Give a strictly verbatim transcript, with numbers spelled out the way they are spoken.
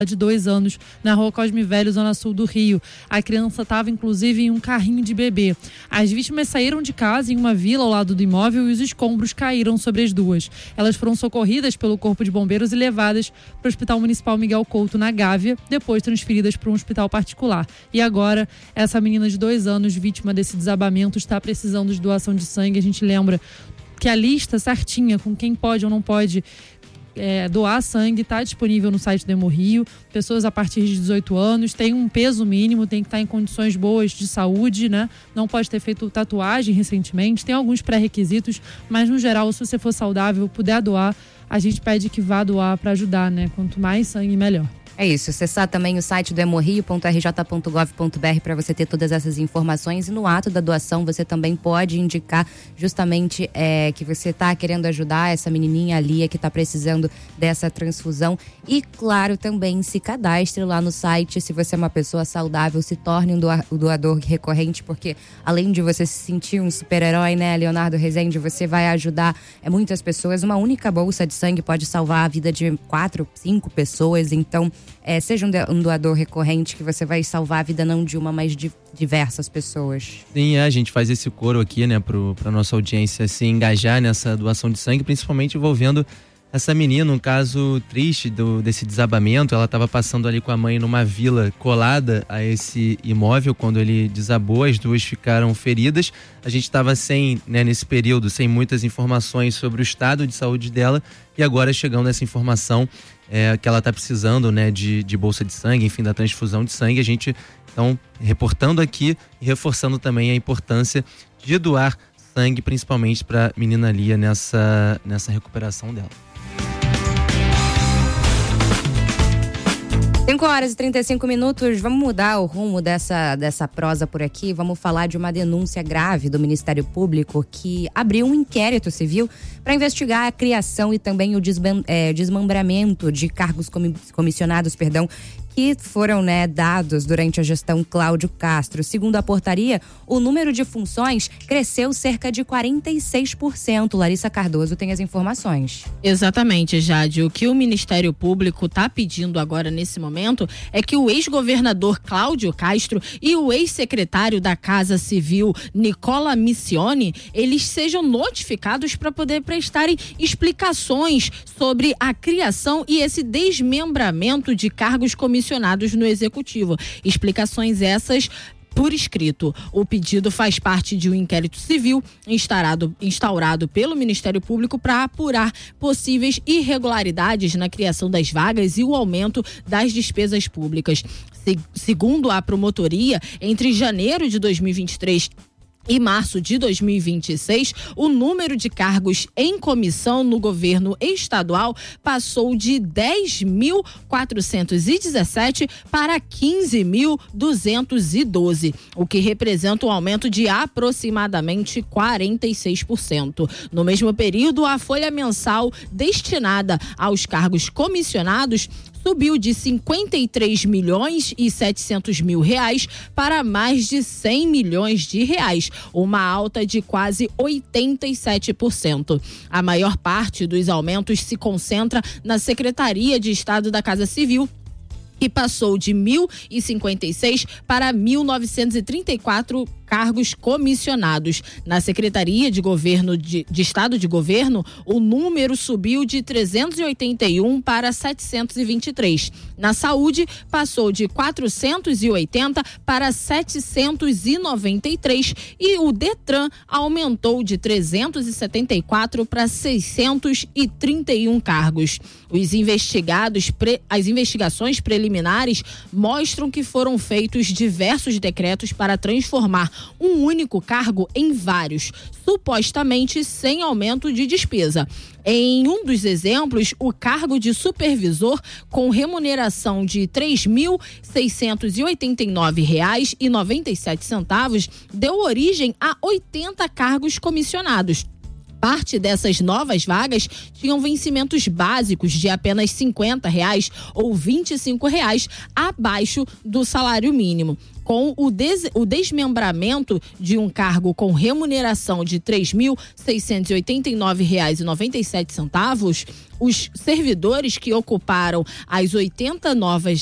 de dois anos, na rua Cosme Velho, zona sul do Rio. A criança estava, inclusive, em um carrinho de bebê. As vítimas saíram de casa em uma vila ao lado do imóvel e os escombros caíram sobre as duas. Elas foram socorridas pelo Corpo de Bombeiros e levadas para o Hospital Municipal Miguel Couto, na Gávea, depois transferidas para um hospital particular. E agora, essa menina de dois anos, vítima desse desabamento, está precisando de doação de sangue. A gente lembra que a lista certinha com quem pode ou não pode É, doar sangue está disponível no site do Hemorrio. Pessoas a partir de dezoito anos, tem um peso mínimo, tem que estar em condições boas de saúde, né? Não pode ter feito tatuagem recentemente, tem alguns pré-requisitos, mas no geral, se você for saudável, puder doar, a gente pede que vá doar para ajudar, né? Quanto mais sangue, melhor. É isso, acessar também o site do hemorrio ponto r j ponto gov ponto b r para você ter todas essas informações, e no ato da doação você também pode indicar justamente é, que você está querendo ajudar essa menininha ali que está precisando dessa transfusão. E claro, também se cadastre lá no site. Se você é uma pessoa saudável, se torne um doador recorrente, porque além de você se sentir um super-herói, né, Leonardo Rezende, você vai ajudar é, muitas pessoas. Uma única bolsa de sangue pode salvar a vida de quatro, cinco pessoas. Então É, seja um doador recorrente, que você vai salvar a vida não de uma, mas de diversas pessoas. Sim, é, a gente faz esse coro aqui, né, pro, pra nossa audiência se engajar nessa doação de sangue, principalmente envolvendo essa menina, um caso triste do, desse desabamento. Ela estava passando ali com a mãe numa vila colada a esse imóvel quando ele desabou, as duas ficaram feridas. A gente estava sem, né, nesse período, sem muitas informações sobre o estado de saúde dela, e agora chegando essa informação é, que ela está precisando, né, de, de bolsa de sangue, enfim, da transfusão de sangue. A gente, então, reportando aqui e reforçando também a importância de doar sangue, principalmente para a menina Lia nessa, nessa recuperação dela. cinco horas e trinta e cinco minutos, vamos mudar o rumo dessa, dessa prosa por aqui. Vamos falar de uma denúncia grave do Ministério Público, que abriu um inquérito civil para investigar a criação e também o desban, é, desmembramento de cargos comissionados, perdão, que foram, né, dados durante a gestão Cláudio Castro. Segundo a portaria, o número de funções cresceu cerca de quarenta e seis por cento. Larissa Cardoso tem as informações. Exatamente, Jade. O que o Ministério Público está pedindo agora nesse momento é que o ex-governador Cláudio Castro e o ex-secretário da Casa Civil, Nicola Missioni, eles sejam notificados para poder prestarem explicações sobre a criação e esse desmembramento de cargos comissionados no Executivo. Explicações essas por escrito. O pedido faz parte de um inquérito civil instaurado, instaurado pelo Ministério Público para apurar possíveis irregularidades na criação das vagas e o aumento das despesas públicas. Se, segundo a promotoria, entre janeiro de dois mil e vinte e três e março de dois mil e vinte e seis, o número de cargos em comissão no governo estadual passou de dez mil quatrocentos e dezessete para quinze mil duzentos e doze, o que representa um aumento de aproximadamente quarenta e seis por cento. No mesmo período, a folha mensal destinada aos cargos comissionados subiu de cinquenta e três milhões e setecentos mil reais para mais de cem milhões de reais, uma alta de quase oitenta e sete por cento. A maior parte dos aumentos se concentra na Secretaria de Estado da Casa Civil, que passou de mil e cinquenta e seis para mil novecentos e trinta e quatro cargos comissionados. Na Secretaria de Governo de, de Estado de Governo, o número subiu de trezentos e oitenta e um para setecentos e vinte e três. Na Saúde, passou de quatrocentos e oitenta para setecentos e noventa e três, e o Detran aumentou de trezentos e setenta e quatro para seiscentos e trinta e um cargos. Os investigados, pre, as investigações preliminares mostram que foram feitos diversos decretos para transformar um único cargo em vários, supostamente sem aumento de despesa. Em um dos exemplos, o cargo de supervisor, com remuneração de três mil seiscentos e oitenta e nove reais e noventa e sete centavos, deu origem a oitenta cargos comissionados. Parte dessas novas vagas tinham vencimentos básicos de apenas cinquenta reais ou vinte e cinco reais abaixo do salário mínimo. Com o, des, o desmembramento de um cargo com remuneração de três mil seiscentos e oitenta e nove reais e noventa e sete centavos, os servidores que ocuparam as oitenta novas